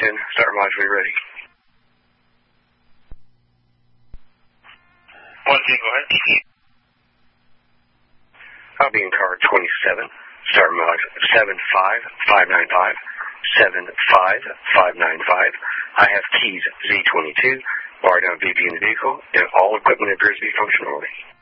10, start module ready. 110, go ahead. I'll be in car 27, start module 75595, 75595. I have keys Z22, wired down VP in the vehicle, and all equipment appears to be functional.